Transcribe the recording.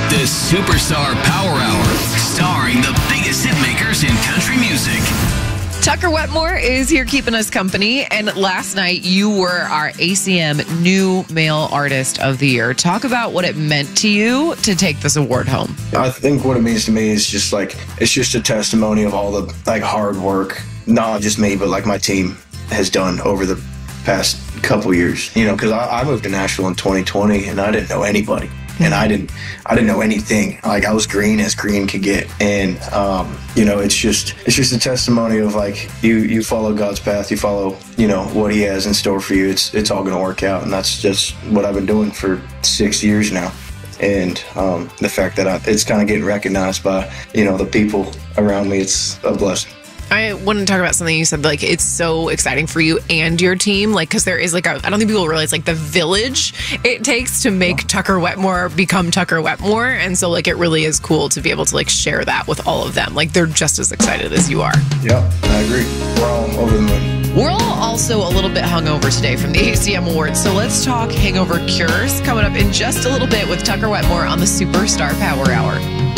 The Superstar Power Hour, starring the biggest hit makers in country music. Tucker Wetmore is here keeping us company. And last night, you were our ACM New Male Artist of the Year. Talk about what it meant to you to take this award home. I think what it means to me is just like, it's just a testimony of all the hard work, not just me, but my team has done over the past couple years. You know, because I moved to Nashville in 2020 and I didn't know anybody. And I didn't know anything. I was green as green could get. And, you know, it's just a testimony of you follow God's path, you follow, you know, what he has in store for you. It's all going to work out. And that's just what I've been doing for 6 years now. And the fact that it's kind of getting recognized by, you know, the people around me, it's a blessing. I want to talk about something you said, it's so exciting for you and your team, because there is I don't think people realize, the village it takes to make Tucker Wetmore become Tucker Wetmore. And so, it really is cool to be able to, share that with all of them. They're just as excited as you are. Yeah, I agree. We're all over the moon. We're all also a little bit hungover today from the ACM Awards. So let's talk hangover cures coming up in just a little bit with Tucker Wetmore on the Superstar Power Hour.